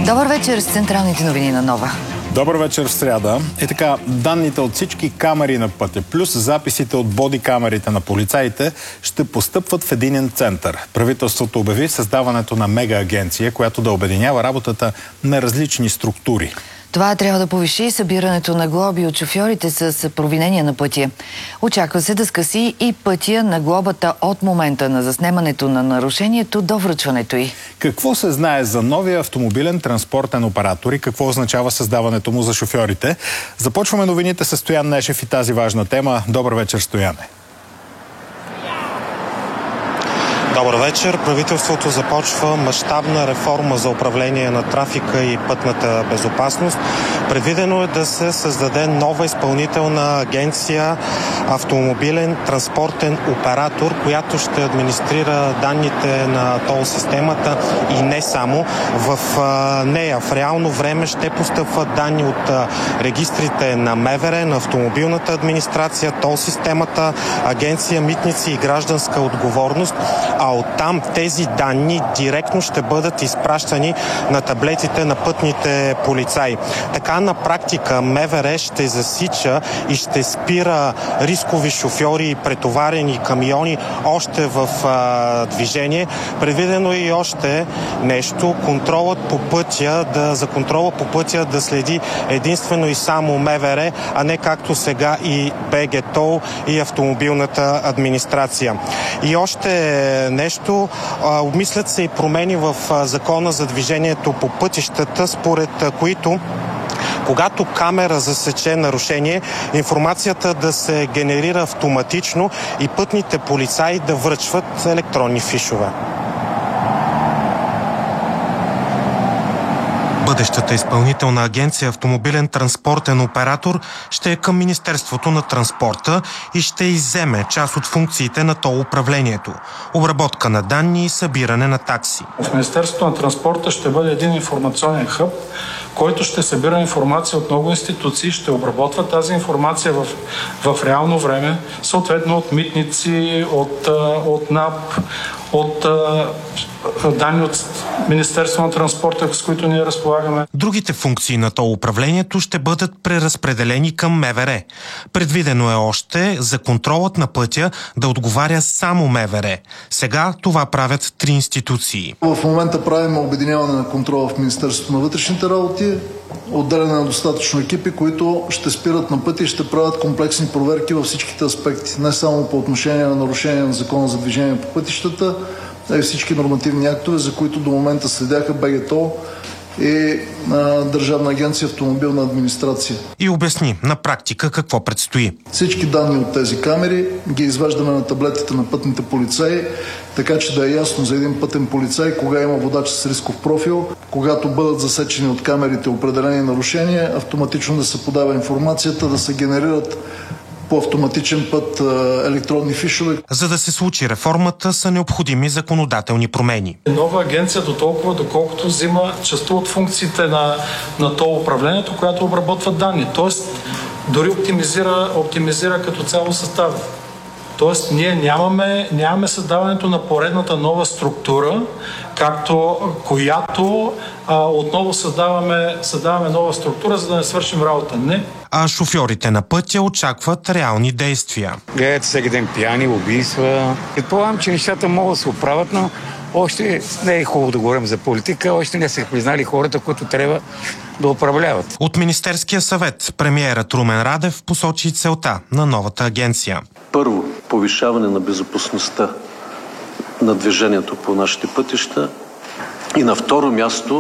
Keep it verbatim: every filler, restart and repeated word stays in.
Добър вечер с централните новини на Нова. Добър вечер в сряда. И така, данните от всички камери на пътя, плюс записите от бодикамерите на полицаите, ще постъпват в единен център. Правителството обяви създаването на мега-агенция, която да обединява работата на различни структури. Това трябва да повиши събирането на глоби от шофьорите с провинения на пътя. Очаква се да скъси и пътя на глобата от момента на заснемането на нарушението до връчването й. Какво се знае за новия автомобилен транспортен оператор и какво означава създаването му за шофьорите? Започваме новините с Стоян Нешев и тази важна тема. Добър вечер, Стояне. Добър вечер. Правителството започва мащабна реформа за управление на трафика и пътната безопасност. Предвидено е да се създаде нова изпълнителна агенция автомобилен транспортен оператор, която ще администрира данните на тол системата и не само. В нея в реално време ще постъпват данни от регистрите на МВР, на автомобилната администрация, тол системата, агенция митници и гражданска отговорност, а оттам тези данни директно ще бъдат изпращани на таблетите на пътните полицаи. Така на практика МВР ще засича и ще спира рискови шофьори и претоварени камиони още в а, движение. Предвидено е и още нещо. Контролът по пътя, да, за контрола по пътя да следи единствено и само МВР, а не както сега и БГ Тол и автомобилната администрация. И още нещо, а, обмислят се и промени в а, закона за движението по пътищата, според а, които когато камера засече нарушение, информацията да се генерира автоматично и пътните полицаи да връчват електронни фишове. Бъдещата изпълнителна агенция автомобилен транспортен оператор ще е към Министерството на транспорта и ще изземе част от функциите на тол управлението – обработка на данни и събиране на такси. В Министерството на транспорта ще бъде един информационен хъб, който ще събира информация от много институции, ще обработва тази информация в, в реално време, съответно от митници, от, от НАП, от данни от Министерство на транспорта, с които ние разполагаме. Другите функции на тол управлението ще бъдат преразпределени към МВР. Предвидено е още за контролът на пътя да отговаря само МВР. Сега това правят три институции. В момента правим обединяване на контрола в Министерството на вътрешните работи, отделяне на достатъчно екипи, които ще спират на пътя и ще правят комплексни проверки във всичките аспекти. Не само по отношение на нарушение на закона за движение по пътищата, а и всички нормативни актове, за които до момента следяха БГ Тол и а, Държавна агенция автомобилна администрация. И обясни на практика какво предстои. Всички данни от тези камери ги изваждаме на таблетите на пътните полицаи, така че да е ясно за един пътен полицай кога има водач с рисков профил, когато бъдат засечени от камерите определени нарушения, автоматично да се подава информацията, да се генерират по автоматичен път електронни фишове. За да се случи реформата, са необходими законодателни промени. Нова агенция до толкова, доколкото взима частта от функциите на, на тол управлението, която обработва данни. Тоест, дори оптимизира, оптимизира като цяло състава. Тоест, ние нямаме, нямаме създаването на поредната нова структура, както, която а, отново създаваме, създаваме нова структура, за да не свършим работа. Не. А шофьорите на пътя очакват реални действия. Гледате всеки ден пияни, убийства. Предполагам, че нещата могат да се оправят, но още не е хубаво да говорим за политика, още не са признали хората, които трябва да управляват. От Министерския съвет премиерът Румен Радев посочи целта на новата агенция. Първо, повишаване на безопасността на движението по нашите пътища и на второ място